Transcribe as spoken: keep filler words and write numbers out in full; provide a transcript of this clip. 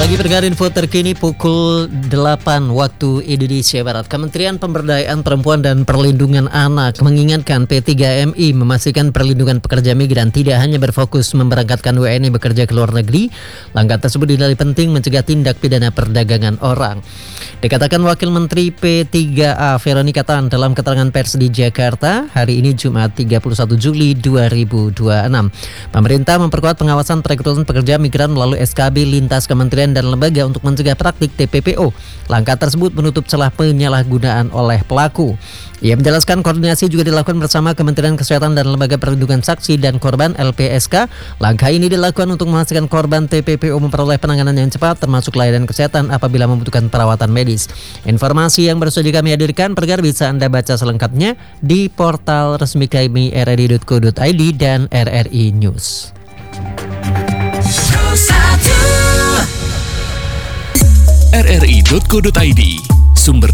Pagi pendengar info terkini pukul delapan waktu Indonesia Barat. Kementerian Pemberdayaan Perempuan dan Perlindungan Anak mengingatkan P tiga M I memastikan perlindungan pekerja migran tidak hanya berfokus memberangkatkan W N I bekerja ke luar negeri. Langkah tersebut dinilai penting mencegah tindak pidana perdagangan orang. Dikatakan Wakil Menteri P tiga A Veronica Tan dalam keterangan pers di Jakarta hari ini Jumat tiga puluh satu Juli dua ribu dua puluh enam. Pemerintah memperkuat pengawasan perekrutan pekerja migran melalui S K B lintas kementerian dan lembaga untuk mencegah praktik T P P O. Langkah tersebut menutup celah penyalahgunaan oleh pelaku. Ia menjelaskan koordinasi juga dilakukan bersama Kementerian Kesehatan dan Lembaga Perlindungan Saksi dan Korban L P S K. Langkah ini dilakukan untuk memastikan korban T P P O memperoleh penanganan yang cepat termasuk layanan kesehatan apabila membutuhkan perawatan medis. Informasi yang baru saja kami hadirkan pendengar bisa Anda baca selengkapnya di portal resmi kami r r i dot co dot i d dan R R I News. r r i dot co dot i d, sumber